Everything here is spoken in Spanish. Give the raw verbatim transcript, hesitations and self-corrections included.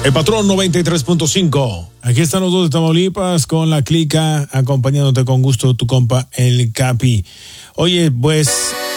El Patrón noventa y tres punto cinco. Aquí están los dos de Tamaulipas con la clica, acompañándote con gusto tu compa el Capi. Oye, pues